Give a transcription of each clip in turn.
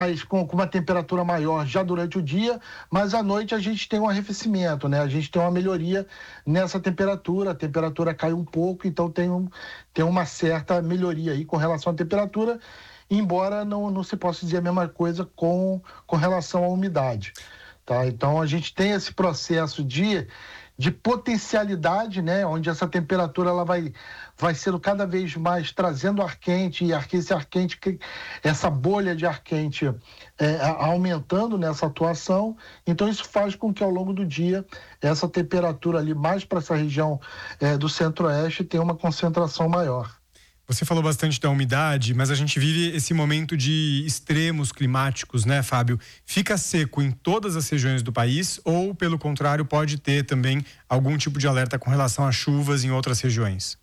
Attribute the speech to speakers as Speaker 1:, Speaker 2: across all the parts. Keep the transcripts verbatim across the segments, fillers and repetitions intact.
Speaker 1: mas com, com uma temperatura maior já durante o dia, mas à noite a gente tem um arrefecimento, né? A gente tem uma melhoria nessa temperatura, a temperatura cai um pouco, então tem, um, tem uma certa melhoria aí com relação à temperatura, embora não, não se possa dizer a mesma coisa com, com relação à umidade, tá? Então a gente tem esse processo de, de potencialidade, né? Onde essa temperatura ela vai, vai sendo cada vez mais trazendo ar quente, e ar, esse ar quente, essa bolha de ar quente é, aumentando nessa atuação. Então isso faz com que ao longo do dia essa temperatura ali mais para essa região é, do centro-oeste tenha uma concentração maior.
Speaker 2: Você falou bastante da umidade, mas a gente vive esse momento de extremos climáticos, né, Fábio? Fica seco em todas as regiões do país ou, pelo contrário, pode ter também algum tipo de alerta com relação a chuvas em outras regiões?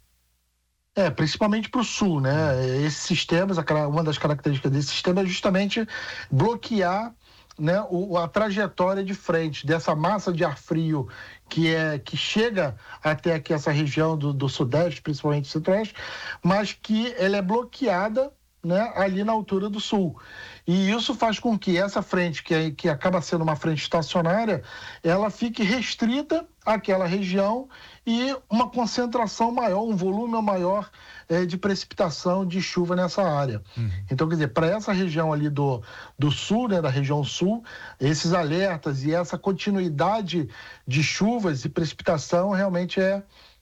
Speaker 1: É, principalmente para o sul, né? Esses sistemas, uma das características desse sistema é justamente bloquear, né, o, a trajetória de frente dessa massa de ar frio que, é, que chega até aqui essa região do, do sudeste, principalmente centro-oeste, mas que ela é bloqueada, né, ali na altura do sul. E isso faz com que essa frente, que, é, que acaba sendo uma frente estacionária, ela fique restrita àquela região e uma concentração maior, um volume maior é, de precipitação, de chuva nessa área. Uhum. Então, quer dizer, para essa região ali do, do sul, né, da região sul, esses alertas e essa continuidade de chuvas e precipitação realmente é,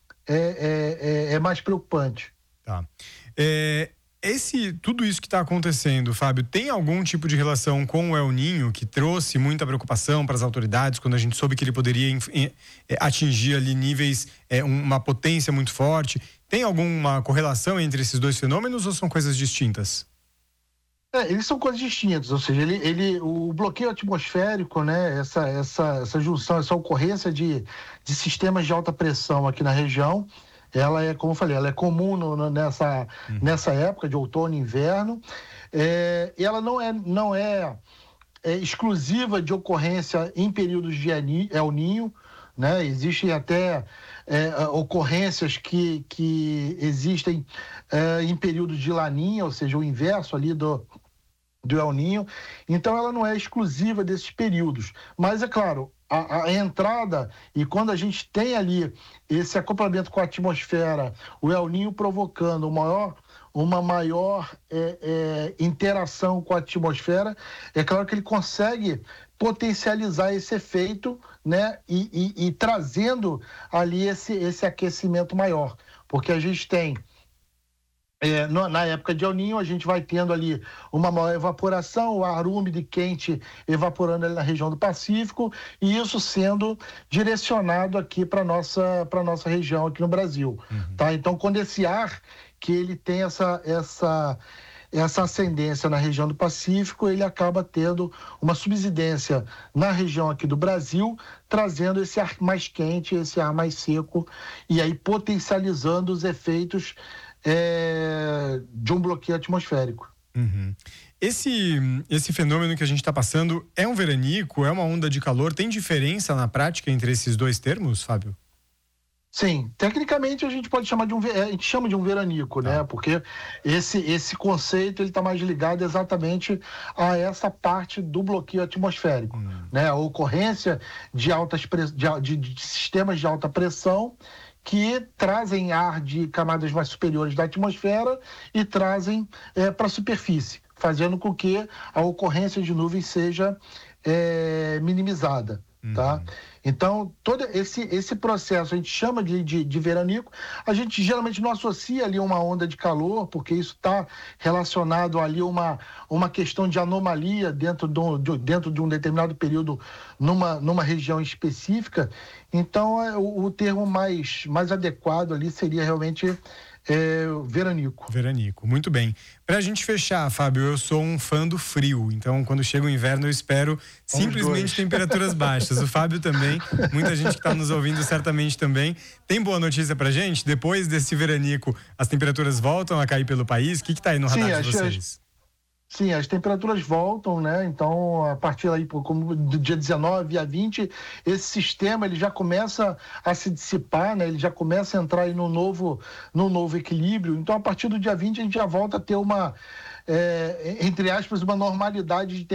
Speaker 1: é, é, é mais preocupante.
Speaker 2: Tá. É... Esse, tudo isso que está acontecendo, Fábio, tem algum tipo de relação com o El Niño que trouxe muita preocupação para as autoridades quando a gente soube que ele poderia atingir ali níveis, é, uma potência muito forte? Tem alguma correlação entre esses dois fenômenos ou são coisas distintas?
Speaker 1: É, eles são coisas distintas, ou seja, ele, ele, o bloqueio atmosférico, né, essa, essa, essa junção, essa ocorrência de, de sistemas de alta pressão aqui na região, ela é, como eu falei, ela é comum no, no, nessa, uhum. nessa época de outono e inverno, é, e ela não é, não é, é exclusiva de ocorrência em períodos de El Niño, né? Existem até é, ocorrências que, que existem é, em períodos de Laninha, ou seja, o inverso ali do, do El Niño, então ela não é exclusiva desses períodos, mas é claro, A, a entrada, e quando a gente tem ali esse acoplamento com a atmosfera, o El Niño provocando maior, uma maior é, é, interação com a atmosfera, é claro que ele consegue potencializar esse efeito, né, e, e, e trazendo ali esse, esse aquecimento maior, porque a gente tem É, no, na época de El Niño, a gente vai tendo ali uma maior evaporação, o ar úmido e quente evaporando ali na região do Pacífico, e isso sendo direcionado aqui para nossa para nossa região aqui no Brasil, uhum. tá? Então, quando esse ar que ele tem essa essa essa ascendência na região do Pacífico, ele acaba tendo uma subsidência na região aqui do Brasil, trazendo esse ar mais quente, esse ar mais seco, e aí potencializando os efeitos É, de um bloqueio atmosférico.
Speaker 2: Uhum. Esse, esse fenômeno que a gente está passando é um veranico, é uma onda de calor? Tem diferença na prática entre esses dois termos, Fábio?
Speaker 1: Sim, tecnicamente a gente pode chamar de um, a gente chama de um veranico, né? Porque esse, esse conceito ele está mais ligado exatamente a essa parte do bloqueio atmosférico, hum. né? A ocorrência de altas de, de, de sistemas de alta pressão que trazem ar de camadas mais superiores da atmosfera e trazem é, para a superfície, fazendo com que a ocorrência de nuvens seja é, minimizada. Uhum. Tá? Então, todo esse, esse processo a gente chama de, de, de veranico. A gente geralmente não associa ali uma onda de calor, porque isso está relacionado ali a uma, uma questão de anomalia dentro de, de, dentro de um determinado período numa, numa região específica. Então, é, o, o termo mais, mais adequado ali seria realmente É, veranico.
Speaker 2: Veranico, muito bem. Pra gente fechar, Fábio, eu sou um fã do frio, então quando chega o inverno eu espero simplesmente temperaturas baixas. O Fábio também, muita gente que tá nos ouvindo certamente também. Tem boa notícia pra gente? Depois desse veranico, as temperaturas voltam a cair pelo país? O que que tá aí no radar Sim, de vocês?
Speaker 1: As... Sim, as temperaturas voltam, né? Então, a partir aí, como do dia dezenove a vinte, esse sistema ele já começa a se dissipar, né? Ele já começa a entrar aí no novo, no novo equilíbrio. Então, a partir do dia vinte, a gente já volta a ter uma, é, entre aspas, uma normalidade de